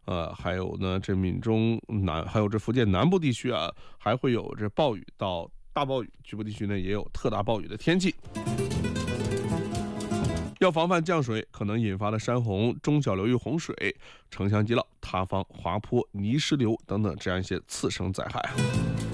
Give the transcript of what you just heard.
还有呢这闽中南，还有这福建南部地区啊，还会有这暴雨到大暴雨，局部地区呢也有特大暴雨的天气。要防范降水可能引发的山洪、中小流域洪水、城乡基涝、塌方、滑坡、泥石流等等这样一些次生灾害。